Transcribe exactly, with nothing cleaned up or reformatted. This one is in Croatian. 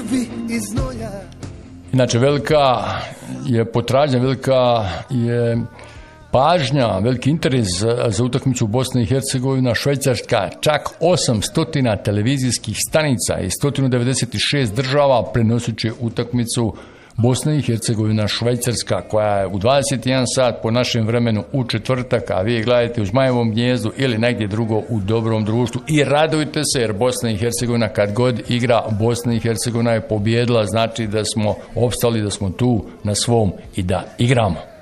krvi i znoja. Inače, velika je potražnja, velika je pažnja, veliki interes za, za utakmicu Bosna i Hercegovina, Švajcarska, čak osamsto televizijskih stanica i sto devedeset šest država prenosit će utakmicu Bosna i Hercegovina, Švajcarska, koja je u dvadeset jedan sat po našem vremenu u četvrtak, a vi gledajte u Zmajevom gnjezdu ili negdje drugo u dobrom društvu i radujte se jer Bosna i Hercegovina kad god igra, Bosna i Hercegovina je pobjedila, znači da smo opstali, da smo tu na svom i da igramo.